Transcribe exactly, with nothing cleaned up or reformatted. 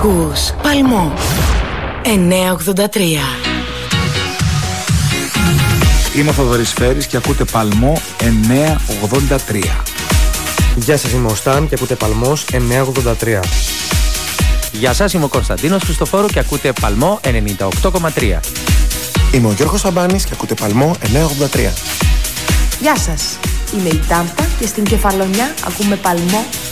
Ακούς Παλμό εννιακόσια ογδόντα τρία. Είμαι ο Θοδωρής Φέρης και ακούτε Παλμό εννιακόσια ογδόντα τρία. Γεια σας, είμαι ο Σταν και ακούτε Παλμός εννιακόσια ογδόντα τρία. Γεια σας, είμαι ο Κωνσταντίνος Χριστοφόρου και ακούτε Παλμό ενενήντα οκτώ κόμμα τρία. Είμαι ο Γιώργος Σαμπάνης και ακούτε Παλμό εννιακόσια ογδόντα τρία. Γεια σας, είμαι η Τάμτα και στην Κεφαλονιά ακούμε Παλμό